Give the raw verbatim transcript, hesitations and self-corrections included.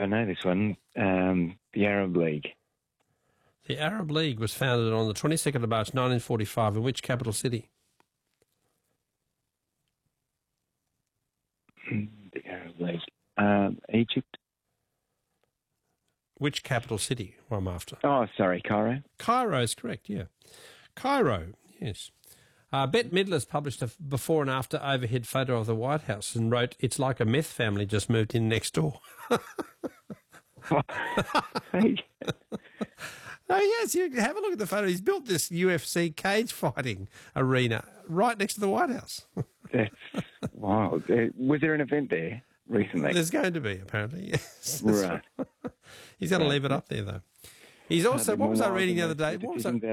I know this one. Um, the Arab League. The Arab League was founded on the twenty-second of March nineteen forty-five in which capital city? The Arab League. Um, Egypt. Which capital city? Well, I'm after. Oh, sorry, Cairo. Cairo is correct, yeah. Cairo, yes. Uh, Bette Midler's published a before and after overhead photo of the White House and wrote, "It's like a meth family just moved in next door." Oh, yes, you can have a look at the photo. He's built this U F C cage fighting arena right next to the White House. That's wild. Uh, was there an event there recently? There's going to be, apparently, yes. Right. He's going to leave it up there, though. He's also, what was I reading the other day? The What was I, decisions